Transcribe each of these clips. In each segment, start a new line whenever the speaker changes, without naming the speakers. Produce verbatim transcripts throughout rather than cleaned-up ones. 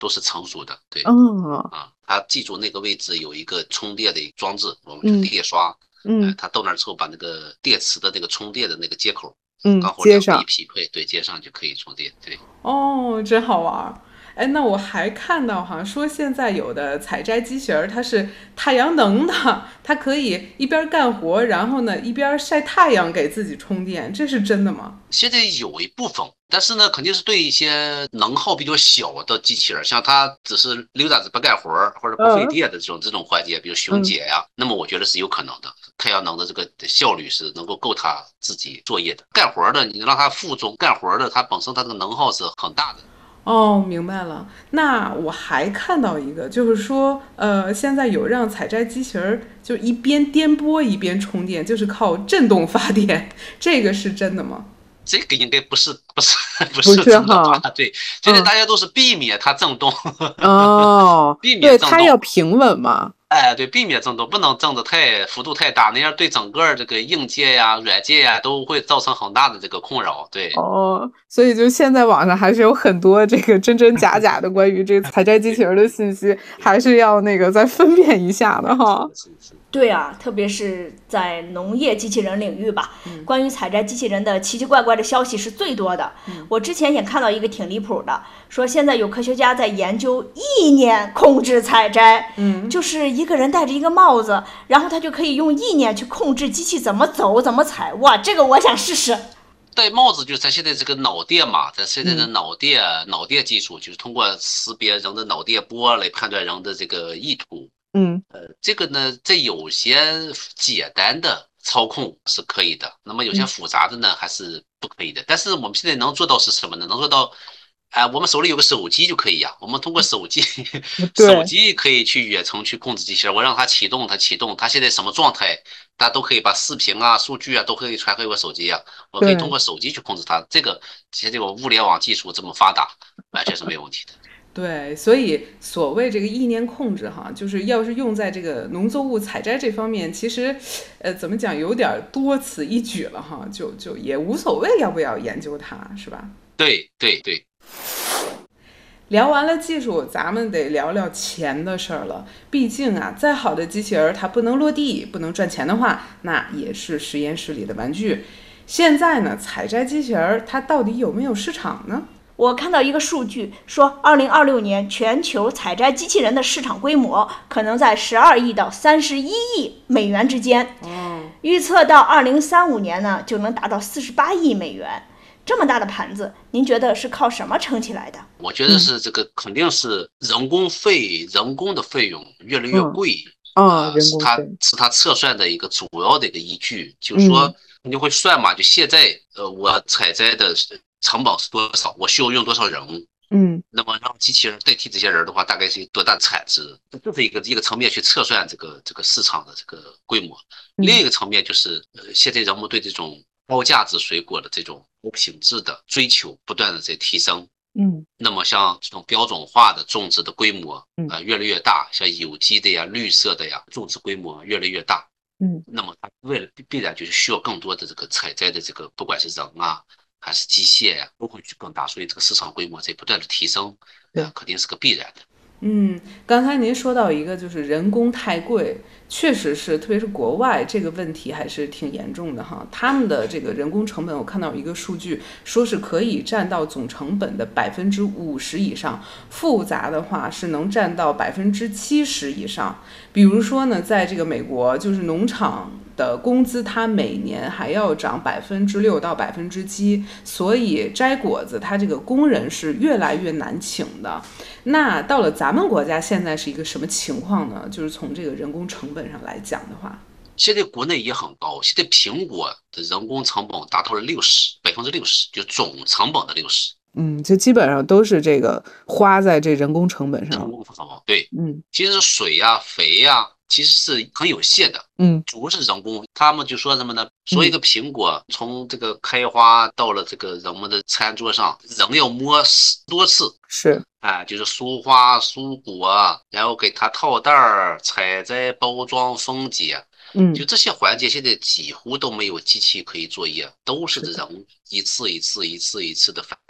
都是成熟的。对，
哦，
啊，它记住那个位置有一个充电的装置，我们就
嗯
列刷。哎，
嗯
它到那儿之后把那个电池的那个充电的那个接口
嗯，
刚好两个一
接上。
匹配，对，接上就可以充电。对。
哦，真好玩儿。哎，那我还看到哈，说现在有的采摘机器人儿它是太阳能的，它可以一边干活，然后呢一边晒太阳给自己充电，这是真的吗？
现在有一部分，但是呢，肯定是对一些能耗比较小的机器人，像它只是溜达着不干活或者不费
嗯
电的这种这种环节，比如熊
嗯。
解呀，那么我觉得是有可能的。太阳能的这个效率是能够够它自己作业的。干活的，你让它负重干活的，它本身它这个能耗是很大的。
哦，明白了。那我还看到一个，就是说，呃，现在有让采摘机器人儿就一边颠簸一边充电，就是靠震动发电，这个是真的吗？
这个应该不是不是不
不
是真的吧？
是哈，
对，现在
嗯，
大家都是避免它震动，
哦，
避免
对，
震动。
它要平稳嘛。
哎，对，避免震动，不能震的太幅度太大，那样对整个这个硬件呀、软件呀都会造成很大的这个困扰。对，
哦，所以就现在网上还是有很多这个真真假假的关于这个采摘机器人的信息，还是要那个再分辨一下的哈。
是是。
对啊，特别是在农业机器人领域吧，
嗯
关于采摘机器人的奇奇怪怪的消息是最多的。
嗯
我之前也看到一个挺离谱的，说现在有科学家在研究意念控制采摘，
嗯，
就是一个人戴着一个帽子，然后他就可以用意念去控制机器怎么走、怎么踩。哇，这个我想试试。
戴帽子就是咱现在这个脑电嘛，咱现在的
嗯
脑电脑电技术就是通过识别人的脑电波来判断人的这个意图。
嗯
呃，这个呢，在有些简单的操控是可以的，那么有些
嗯，
复杂的呢还是不可以的。但是我们现在能做到是什么呢？能做到，哎、我们手里有个手机就可以呀、我们通过手机，手
对
机可以去远程去控制机器人，我让它启动，它启动，它现在什么状态，大家都可以把视频啊、数据啊都可以传回我手机啊，我可以通
对
过手机去控制它。这个现在这个物联网技术这么发达，完全是没有问题的。
对，所以所谓这个意念控制哈，就是要是用在这个农作物采摘这方面，其实，呃，怎么讲，有点多此一举了哈，就就也无所谓要不要研究它，是吧？
对对对。
聊完了技术，咱们得聊聊钱的事儿了。毕竟啊，再好的机器人儿它不能落地，不能赚钱的话，那也是实验室里的玩具。现在呢，采摘机器人儿它到底有没有市场呢？
我看到一个数据说，二零二六年全球采摘机器人的市场规模可能在十二亿到三十一亿美元之间，
哦，
预测到二零三五年呢就能达到四十八亿美元。这么大的盘子，您觉得是靠什么撑起来的？
我觉得
嗯
是这个肯定是人工费，人工的费用越来越
嗯
贵。
啊，
啊、是它
人工费，
是它测算的一个主要的一个依据，就是
嗯
说你就会算嘛，就现在呃我采摘的成本是多少，我需要用多少人，
嗯
那么让机器人代替这些人的话，大概是多大产值，这是一个一个层面去测算这个这个市场的这个规模。另
嗯
一个层面就是，呃，现在人们对这种高价值水果的这种高品质的追求不断的在提升。
嗯
那么像这种标准化的种植的规模啊、
嗯
呃越来越大，像有机的呀、绿色的呀，种植规模越来越大。
嗯
那么它为了必然就是需要更多的这个采摘的这个，不管是人啊还是机械呀、都会去更大，所以这个市场规模在不断的提升，啊、
对。
肯定是个必然的。
嗯，刚才您说到一个，就是人工太贵，确实是，特别是国外这个问题还是挺严重的哈。他们的这个人工成本，我看到有一个数据，说是可以占到总成本的百分之五十以上，复杂的话是能占到百分之七十以上。比如说呢，在这个美国，就是农场的工资，它每年还要涨百分之六到百分之七，所以摘果子，它这个工人是越来越难请的。那到了咱们国家，现在是一个什么情况呢？就是从这个人工成本上来讲的话，
现在国内也很高，现在苹果的人工成本达到了六十，百分之六十，就总成本的六十。
嗯，就基本上都是这个花在这人工成本上
人
了。
工成本对，
嗯
其实水呀、肥呀、其实是很有限的，
嗯
主要是人工。他们就说什么呢？说一
嗯，
个苹果从这个开花到了这个人们的餐桌上，人要摸十多次。
是，
啊，就是疏花、疏果，然后给它套袋儿、采摘、包装、分解，就
嗯
这些环节，现在几乎都没有机器可以作业，都是
是的，
人一次一次、一次一次的反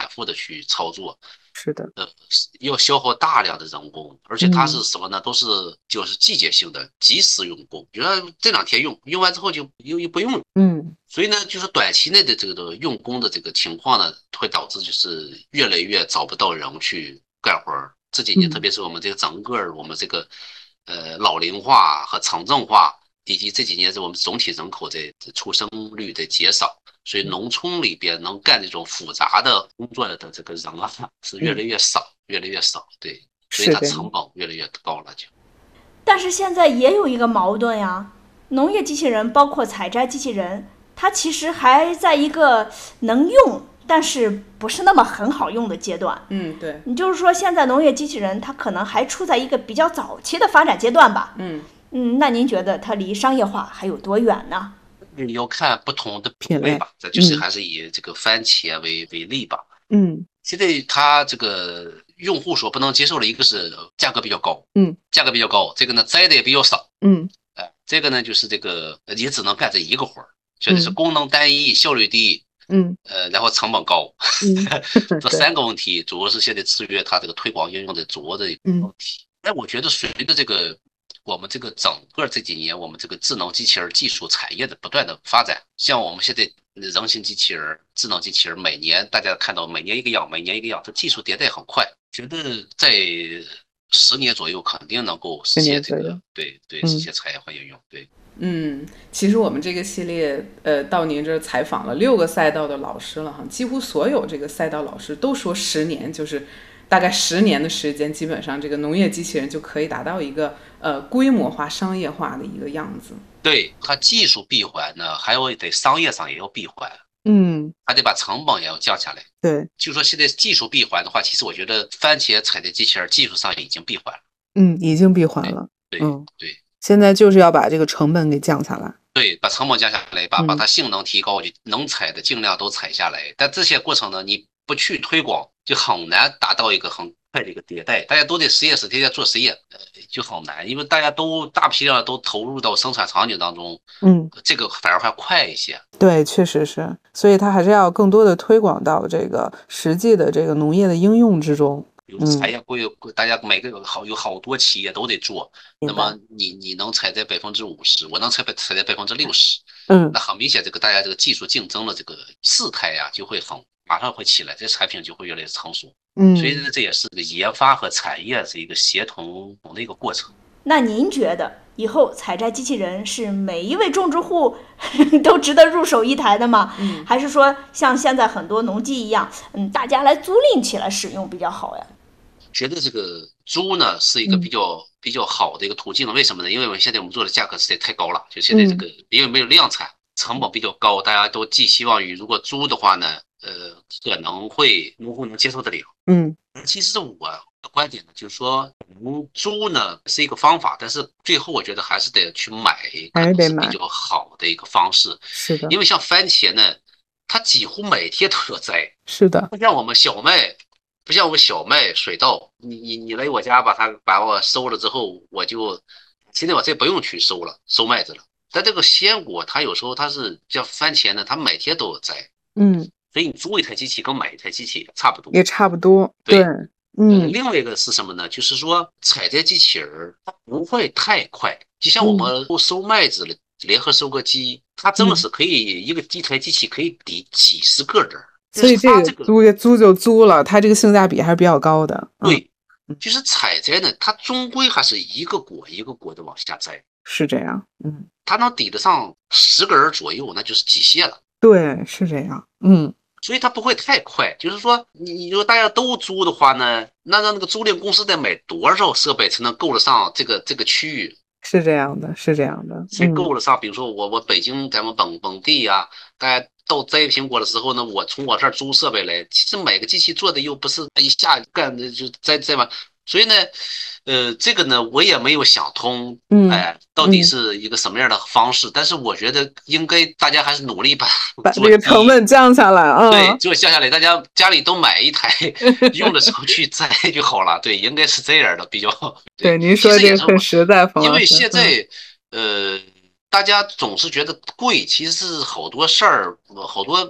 复的去操作。
是的，
呃，要消耗大量的人工，而且它是什么呢？都是就是季节性的，及时用工，比如说这两天用，用完之后就又又不用了。
嗯，
所以呢，就是短期内的这个用工的这个情况呢，会导致就是越来越找不到人去干活。这几年，特别是我们这个整个我们这个呃老龄化和城镇化，以及这几年是我们总体人口的出生率的减少。所以农村里边能干这种复杂的工作的这个人啊，是越来越少，越来越少。对，所以它成本越来越高了就。
但是现在也有一个矛盾呀，农业机器人包括采摘机器人，它其实还在一个能用，但是不是那么很好用的阶段。
嗯，对。
你就是说，现在农业机器人它可能还处在一个比较早期的发展阶段吧？
嗯
嗯，那您觉得它离商业化还有多远呢？
你要看不同的品类吧，这就是还是以这个番茄为为例吧。
嗯，
现在它这个用户所不能接受的一个是价格比较高，
嗯，
价格比较高，这个呢摘的也比较少，
嗯，
哎、呃，这个呢就是这个也只能干这一个活儿，确实是功能单一，效率低，
嗯，
呃，然后成本高，
嗯
这三个问题主要是现在制约它这个推广应用的主要的一个问题。哎、嗯，我觉得随着这个。我们这个整个这几年，我们这个智能机器人技术产业的不断的发展，像我们现在人形机器人、智能机器人，每年大家看到每年一个样，每年一个样，这技术迭代很快，觉得在十年左右肯定能够实现这个，对对，实现产业化应用，对。
嗯，其实我们这个系列，呃，到您这儿采访了六个赛道的老师了哈，几乎所有这个赛道老师都说十年就是。大概十年的时间，基本上这个农业机器人就可以达到一个呃规模化、商业化的一个样子。
对，它技术闭环呢，还有得商业上也要闭环，
嗯，
还得把成本也要降下来。
对，
就说现在技术闭环的话，其实我觉得番茄采摘机器人技术上已经闭环了。
嗯，已经闭环了。
对，
嗯，
对，
现在就是要把这个成本给降下来。
对，把成本降下来，把把它性能提高，就能采的尽量都采下来。但这些过程呢，你不去推广，就很难达到一个很快的一个迭代。大家都得实验室天天做实验，呃，就很难，因为大家都大批量都投入到生产场景当中，
嗯，
这个反而还快一些。
对，确实是，所以它还是要更多的推广到这个实际的这个农业的应用之中。
比如产业规，大家每个好有好多企业都得做，那么你你能采摘百分之五十，我能采采摘百分之六十，
嗯，
那很明显，这个大家这个技术竞争的这个势态呀、啊，就会很马上会起来，这产品就会越来越成熟。
嗯，
所以这也是这个研发和产业是一个协同的一个过程。
那您觉得以后采摘机器人是每一位种植户都值得入手一台的吗？
嗯，
还是说像现在很多农机一样，嗯，大家来租赁起来使用比较好呀？
觉得这个租呢是一个比较、嗯、比较好的一个途径，为什么呢？因为我们现在我们做的价格实在太高了，就现在这个、嗯、因为没有量产，成本比较高，大家都寄希望于如果租的话呢，呃，可能会农户能接受得了。
嗯，
其实我的观点呢，就是说，租呢是一个方法，但是最后我觉得还是得去买，可能是比较好的一个方式。
是的，
因为像番茄呢，它几乎每天都要摘。
是的，
不像我们小麦。不像我们小麦、水稻，你你你来我家把它把我收了之后，我就现在我再不用去收了，收麦子了。但这个鲜果，它有时候它是叫番茄呢，它每天都有摘，
嗯，
所以你租一台机器跟买一台机器差不多，
也差不多，
对，
嗯、
呃。另外一个是什么呢？就是说采摘机器人它不会太快，就像我们收麦子的联合收割机，它真的是可以一个一台机器可以抵几十个人。
所以这个租租就租了，它这个性价比还是比较高的。
对，就是采摘呢，它终归还是一个果一个果的往下摘，
是这样。嗯，
它能抵得上十个人左右，那就是极限了。
对，是这样。嗯，
所以它不会太快。就是说，你你说大家都租的话呢，那让那个租赁公司得买多少设备才能够得上这个这个区域？
是这样的，是这样的，
才够得上。比如说我我北京咱们本本地啊，大家。到摘苹果的时候呢，我从我这儿租设备来，其实每个机器做的又不是一下干的就摘摘完，所以呢，呃，这个呢我也没有想通，
嗯，
哎，到底是一个什么样的方式？嗯、但是我觉得应该大家还是努力把
把这个成本降下来啊，
对，就降下来，大家家里都买一台，用的时候去摘就好了。对，应该是这样的比较。
对，您说这个很实在方式，
因为现在、嗯、呃。大家总是觉得贵，其实是好多事儿，好多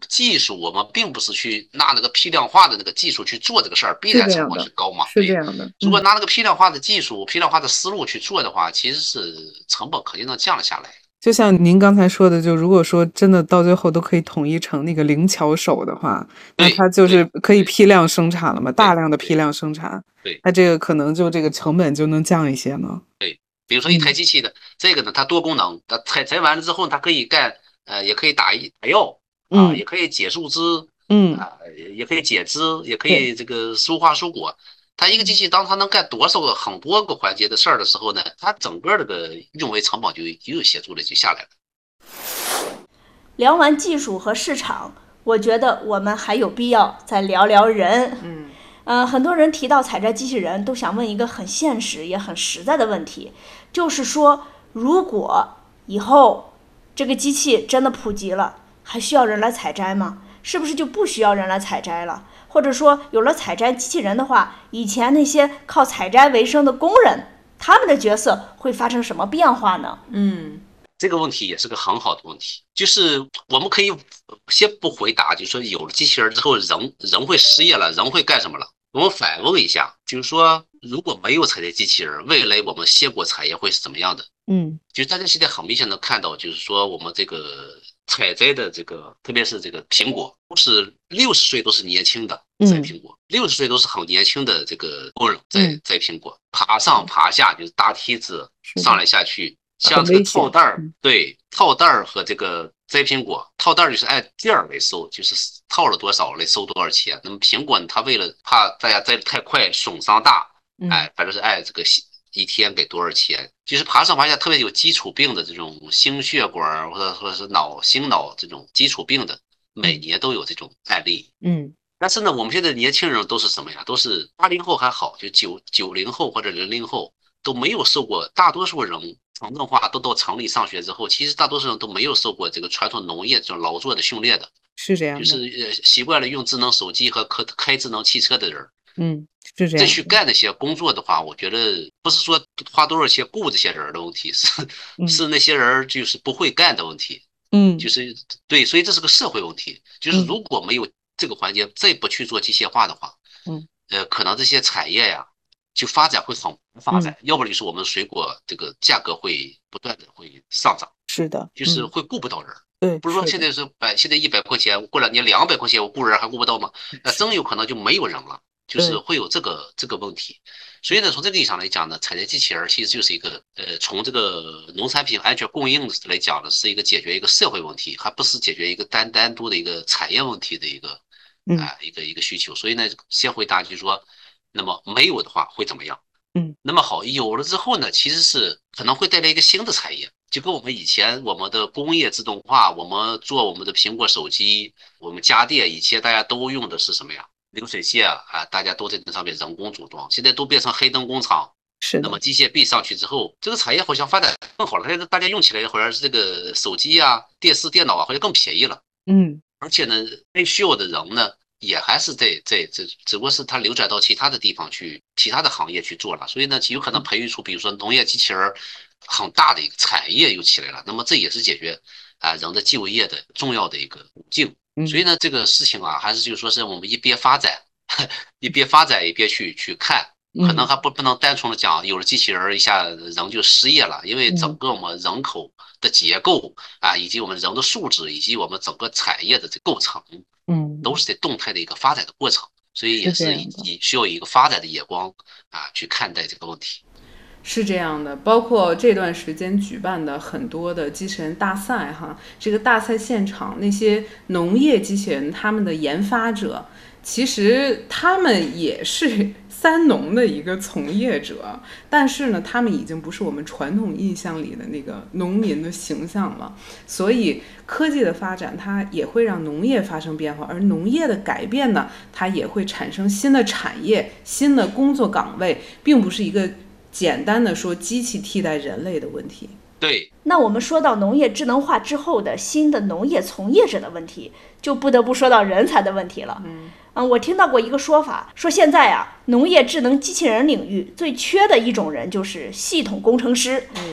技术，我们并不是去拿那个批量化的那个技术去做这个事儿，必然成本是高嘛。
是这样的。
如果拿那个批量化的技术、批量化的思路去做的话，其实是成本肯定能降了下来。
就像您刚才说的，就如果说真的到最后都可以统一成那个零巧手的话，那它就是可以批量生产了嘛，大量的批量生产。
对，
那这个可能就这个成本就能降一些呢。
对，比如说一台机器的、嗯、这个呢，它多功能，它采采完了之后，它可以干呃，也可以打打药啊、呃，也可以解树枝，嗯啊、呃，也可以解枝，也可以这个疏花疏果。它一个机器当它能干多少个很多个环节的事儿的时候呢，它整个这个运维成本就又有显著的就下来了。
聊完技术和市场，我觉得我们还有必要再聊聊人。嗯，呃，很多人提到采摘机器人，都想问一个很现实也很实在的问题，就是说，如果以后这个机器真的普及了，还需要人来采摘吗？是不是就不需要人来采摘了？或者说有了采摘机器人的话，以前那些靠采摘为生的工人，他们的角色会发生什么变化呢？
嗯，
这个问题也是个很好的问题，就是我们可以先不回答，就是说有了机器人之后人人会失业了，人会干什么了？我们反问一下，就是说如果没有采摘机器人，未来我们鲜果产业会是怎么样的？
嗯，
就是大家现在很明显的看到，就是说我们这个采摘的这个，特别是这个苹果，都是六十岁都是年轻的摘苹果，六十岁都是很年轻的这个工人摘摘苹果，爬上爬下就是搭梯子上来下去，像这个套袋儿，对，套袋儿和这个摘苹果，套袋儿就是按件儿来收，就是套了多少来收多少钱。那么苹果呢，它为了怕大家摘的太快损伤大，哎，反正是按这个一天给多少钱，就是爬上爬下，特别有基础病的这种心血管或者说是脑心脑这种基础病的，每年都有这种案例。
嗯，
但是呢，我们现在年轻人都是什么呀？都是八零后还好，就九九零后或者零零后都没有受过，大多数人城镇化都到城里上学之后，其实大多数人都没有受过这个传统农业这种劳作的训练的，
是这样的，
就是呃习惯了用智能手机和开开智能汽车的人。
嗯，是这样。
再去干那些工作的话，我觉得不是说花多少钱雇这些人的问题，是、嗯、是那些人就是不会干的问题。
嗯，
就是对，所以这是个社会问题。就是如果没有这个环节，再不去做机械化的话，
嗯，
呃，可能这些产业呀，就发展会很发展，嗯、要不就是我们水果这个价格会不断的会上涨。
是的，
就是会雇不到人。
对，
不是说现在是百，现在一百块钱，过两年两百块钱，我雇人还雇不到吗？那真有可能就没有人了。就是会有这个这个问题，所以呢，从这个意义上来讲呢，采摘机器人其实就是一个呃，从这个农产品安全供应来讲呢，是一个解决一个社会问题，还不是解决一个单单独的一个产业问题的一个啊、呃、一个一个需求。所以呢，先回答就是说，那么没有的话会怎么样？
嗯，
那么好，有了之后呢，其实是可能会带来一个新的产业，就跟我们以前我们的工业自动化，我们做我们的苹果手机，我们家电，以前大家都用的是什么呀？流水线啊，啊，大家都在那上面人工组装，现在都变成黑灯工厂。
是。
那么机械臂上去之后，这个产业好像发展更好了。现在大家用起来好像是这个手机啊、电视、电脑啊，好像更便宜了。
嗯。
而且呢，被需要的人呢，也还是在在这，只不过是它流转到其他的地方去，其他的行业去做了。所以呢，有可能培育出，比如说农业机器人很大的一个产业又起来了。那么这也是解决啊人的就业的重要的一个途径。所以呢，这个事情啊，还是就是说是我们一边发展，一边发展一边去去看，可能还不不能单纯的讲有了机器人一下人就失业了，因为整个我们人口的结构啊，以及我们人的素质，以及我们整个产业的这构成，
嗯，
都是在动态的一个发展的过程，所以也是以需要一个发展的眼光啊去看待这个问题。
是这样的，包括这段时间举办的很多的机器人大赛哈，这个大赛现场那些农业机器人他们的研发者，其实他们也是三农的一个从业者，但是呢，他们已经不是我们传统印象里的那个农民的形象了。所以科技的发展，它也会让农业发生变化，而农业的改变呢，它也会产生新的产业、新的工作岗位，并不是一个简单的说机器替代人类的问题。
对，
那我们说到农业智能化之后的新的农业从业者的问题，就不得不说到人才的问题了。嗯，嗯，我听到过一个说法，说现在啊，农业智能机器人领域最缺的一种人就是系统工程师。嗯，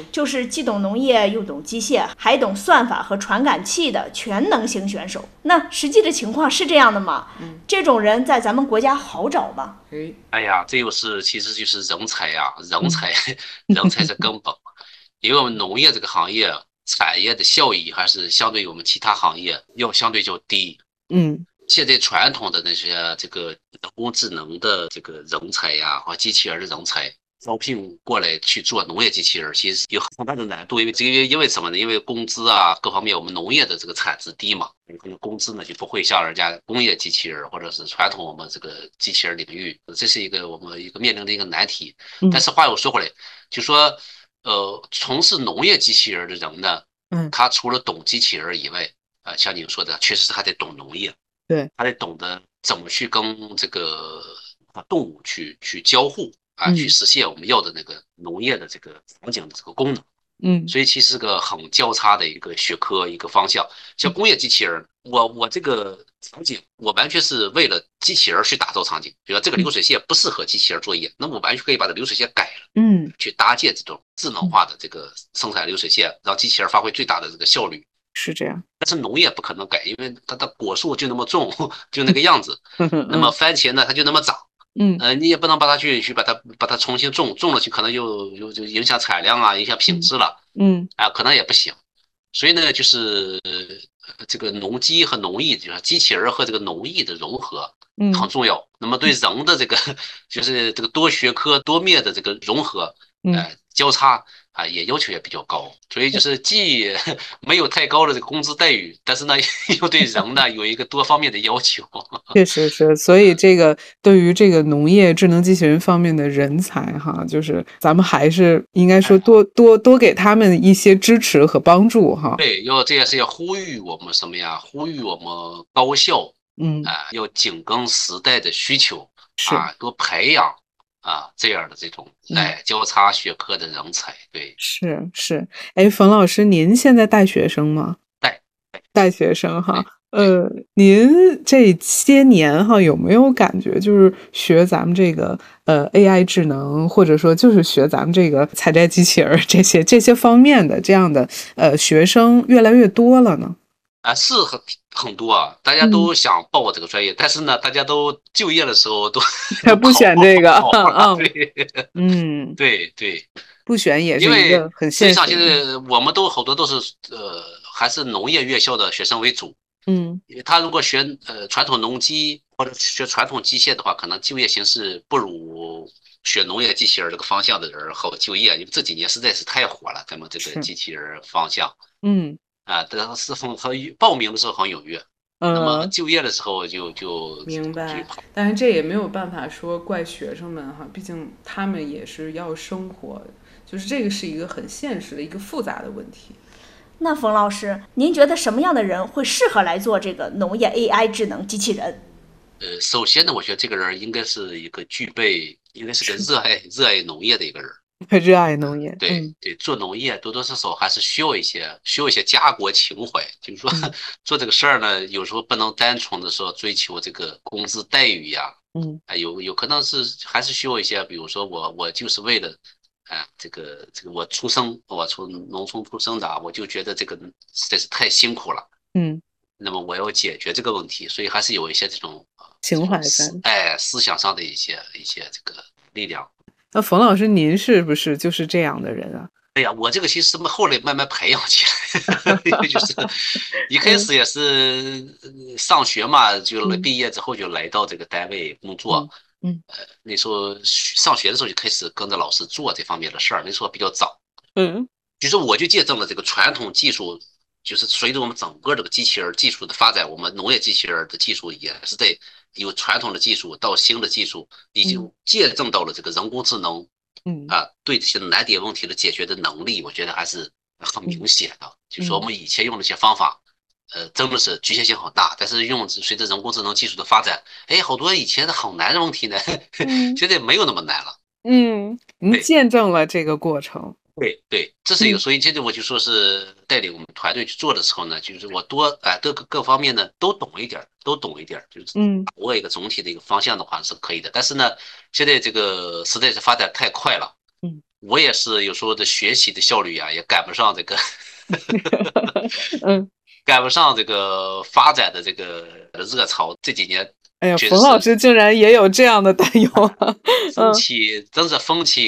就是既懂农业又懂机械，还懂算法和传感器的全能型选手。那实际的情况是这样的吗？嗯，这种人在咱们国家好找吗？
哎呀，这又是其实就是人才呀、啊，人才，人才是根本。因为我们农业这个行业产业的效益还是相对于我们其他行业要相对较低。
嗯，
现在传统的那些这个人工智能的这个人才呀，和机器人的人才招聘过来去做农业机器人，其实有很大的难度。因为这个因为什么呢？因为工资啊各方面，我们农业的这个产值低嘛，可能工资呢就不会像人家工业机器人或者是传统我们这个机器人领域，这是一个我们一个面临的一个难题。但是话又说回来，就说。呃，从事农业机器人的人呢，嗯，他除了懂机器人以外，啊、呃，像你说的，确实是还得懂农业，
对，
他得懂得怎么去跟这个动物去去交互啊，嗯、去实现我们要的那个农业的这个场景的这个功能。嗯，所以其实是个很交叉的一个学科一个方向。像工业机器人，我我这个场景，我完全是为了机器人去打造场景。比如说这个流水线不适合机器人作业，那么我完全可以把这流水线改了，嗯，去搭建这种智能化的这个生产流水线，让机器人发挥最大的这个效率。
是这样，
但是农业不可能改，因为它的果树就那么重，就那个样子。那么番茄呢，它就那么长。嗯，呃，你也不能把它去去把它把它重新种种了去，可能又又就影响产量啊，影响品质了。嗯，啊，可能也不行。所以呢，就是这个农机和农艺，就是机器人和这个农艺的融合，嗯，很重要。那么对人的这个就是这个多学科多面的这个融合，呃，交叉啊，也要求也比较高。所以就是既没有太高的这个工资待遇，但是呢，又对人呢有一个多方面的要求。
确实是，所以这个对于这个农业智能机器人方面的人才哈，就是咱们还是应该说多多多给他们一些支持和帮助哈。
对，要这也是要呼吁我们什么呀？呼吁我们高校，嗯啊、呃，要紧跟时代的需求啊，多培养啊这样的这种哎交叉学科的人才。对，
是是，哎，冯老师，您现在带学生吗？
带
带学生哈。呃，您这些年哈有没有感觉，就是学咱们这个呃 A I 智能，或者说就是学咱们这个采摘机器人这些这些方面的这样的呃学生越来越多了呢？
啊，是很很多啊，大家都想报我这个专业，嗯、但是呢，大家都就业的时候都
不选这个
啊，对，
嗯，
对对，
不选也是一个很现实。
实际上现在我们都好多都是呃还是农业院校的学生为主。嗯，他如果学呃传统农机或者学传统机械的话，可能就业形势不如学农业机器人这个方向的人好就业，因为这几年实在是太火了，咱们这个机器人方向。嗯，啊，但是很很报名的时候很踊跃，嗯、那么就业的时候就就
明白。但是这也没有办法说怪学生们哈，毕竟他们也是要生活，就是这个是一个很现实的一个复杂的问题。
那冯老师，您觉得什么样的人会适合来做这个农业 A I 智能机器人？
呃，首先呢，我觉得这个人应该是一个具备，应该是个热爱热爱农业的一个人。
热爱农业，
对、嗯、对，做农业多多少少还是需要一些需要一些家国情怀。就是说，嗯、做这个事儿呢，有时候不能单纯的说追求这个工资待遇呀，嗯，啊、有有可能是还是需要一些，比如说我我就是为了。啊，这个这个我出生，我从农村出生的，我就觉得这个实在是太辛苦了，嗯，那么我要解决这个问题，所以还是有一些这种
情怀在，
哎，思想上的一些一些这个力量。
那冯老师，您是不是就是这样的人啊？
哎呀，我这个其实后来慢慢培养起来，就是一开始也是上学嘛，就毕业之后就来到这个单位工作。嗯嗯，呃，那时候上学的时候就开始跟着老师做这方面的事儿，那时候比较早。嗯，就是我就见证了这个传统技术，就是随着我们整个这个机器人技术的发展，我们农业机器人的技术也是在由传统的技术到新的技术，已经见证到了这个人工智能，嗯啊，对这些难点问题的解决的能力，我觉得还是很明显的。嗯、就是说我们以前用的一些方法。呃，真的是局限性很大，但是用随着人工智能技术的发展，哎，好多以前的很难的问题呢，嗯、现在没有那么难了。
嗯，您见证了这个过程。
对对，这是一个，所以现在我就说是带领我们团队去做的时候呢，就是我多哎，各个各方面呢都懂一点，都懂一点，就是把握一个总体的一个方向的话是可以的。但是呢，现在这个实在是发展太快了，嗯， 我也是有时候的学习的效率呀、啊，也赶不上这个，
嗯，
赶不上这个发展的这个热潮。这几年，
哎呀，冯老师竟然也有这样的担忧啊！
风气真是风气